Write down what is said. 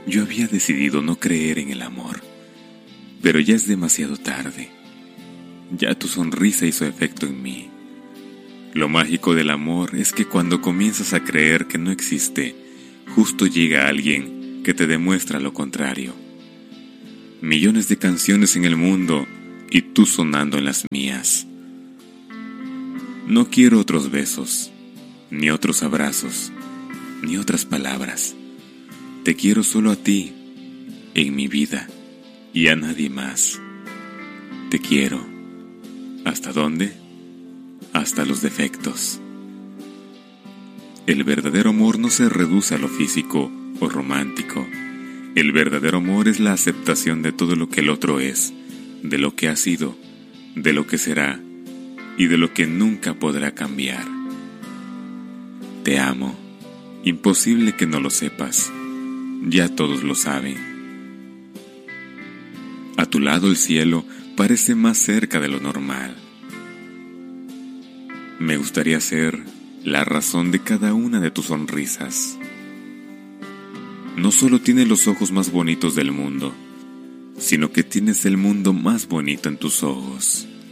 Yo había decidido no creer en el amor, pero ya es demasiado tarde. Ya tu sonrisa hizo efecto en mí. Lo mágico del amor es que cuando comienzas a creer que no existe, justo llega alguien que te demuestra lo contrario. Millones de canciones en el mundo y tú sonando en las mías. No quiero otros besos, ni otros abrazos, ni otras palabras. Te quiero solo a ti, en mi vida, y a nadie más. Te quiero. ¿Hasta dónde? Hasta los defectos. El verdadero amor no se reduce a lo físico o romántico. El verdadero amor es la aceptación de todo lo que el otro es, de lo que ha sido, de lo que será y de lo que nunca podrá cambiar. Te amo. Imposible que no lo sepas. Ya todos lo saben. A tu lado el cielo parece más cerca de lo normal. Me gustaría ser la razón de cada una de tus sonrisas. No solo tienes los ojos más bonitos del mundo, sino que tienes el mundo más bonito en tus ojos.